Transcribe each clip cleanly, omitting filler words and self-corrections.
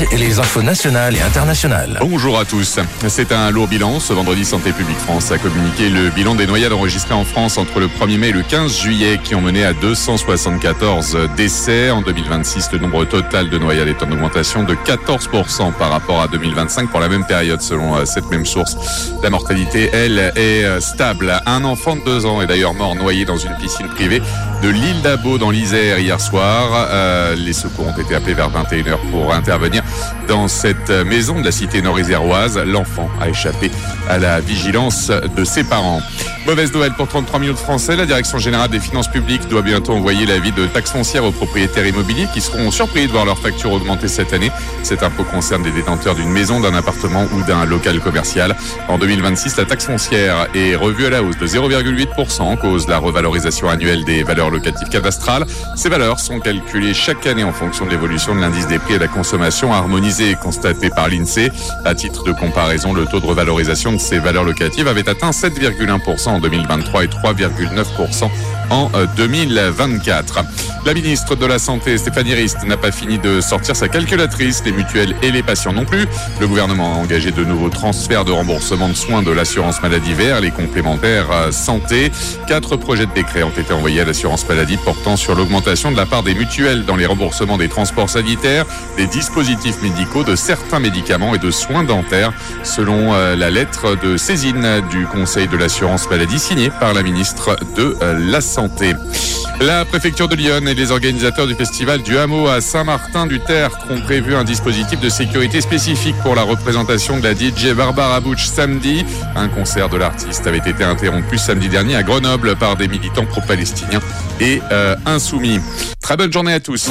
et les infos nationales et internationales. Bonjour à tous. C'est un lourd bilan. Ce vendredi, Santé publique France a communiqué le bilan des noyades enregistrées en France entre le 1er mai et le 15 juillet qui ont mené à 274 décès. En 2026, le nombre total de noyades est en augmentation de 14% par rapport à 2025 pour la même période selon cette même source. La mortalité, elle, est stable. Un enfant de 2 ans est d'ailleurs mort noyé dans une piscine privée de l'île d'Abo dans l'Isère hier soir. Les secours ont été appelés vers 21h pour intervenir dans cette maison de la cité nord-iséroise. L'enfant a échappé à la vigilance de ses parents. Mauvaise nouvelle pour 33 millions de Français. La Direction générale des finances publiques doit bientôt envoyer l'avis de taxe foncière aux propriétaires immobiliers qui seront surpris de voir leur facture augmenter cette année. Cet impôt concerne les détenteurs d'une maison, d'un appartement ou d'un local commercial. En 2026, la taxe foncière est revue à la hausse de 0,8% en cause de la revalorisation annuelle des valeurs locatives cadastrales. Ces valeurs sont calculées chaque année en fonction de l'évolution de l'indice des prix et de la consommation harmonisé et constaté par l'INSEE. À titre de comparaison, le taux de revalorisation de ces valeurs locatives avait atteint 7,1% en 2023 et 3,9% en 2024. La ministre de la Santé, Stéphanie Rist, n'a pas fini de sortir sa calculatrice. Les mutuelles et les patients non plus. Le gouvernement a engagé de nouveaux transferts de remboursement de soins de l'assurance maladie vers les complémentaires santé. 4 projets de décret ont été envoyés à l'assurance maladie portant sur l'augmentation de la part des mutuelles dans les remboursements des transports sanitaires, des dispositifs médicaux, de certains médicaments et de soins dentaires, selon la lettre de saisine du Conseil de l'assurance maladie signée par la ministre de la Santé. La préfecture de Lyon et les organisateurs du festival du Hameau à Saint-Martin-du-Tertre ont prévu un dispositif de sécurité spécifique pour la représentation de la DJ Barbara Bush samedi. Un concert de l'artiste avait été interrompu samedi dernier à Grenoble par des militants pro-palestiniens et insoumis. Très bonne journée à tous.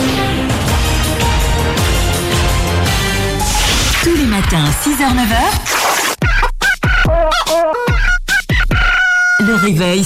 Tous les matins, 6h-9h. Le réveil